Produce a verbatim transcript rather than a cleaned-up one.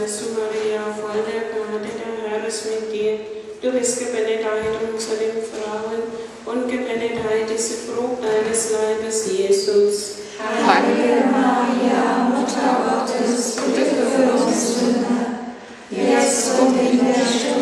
seist du, Maria, voll der Gnade, der Herr ist mit dir. Du bist gebenedeit unter den Frauen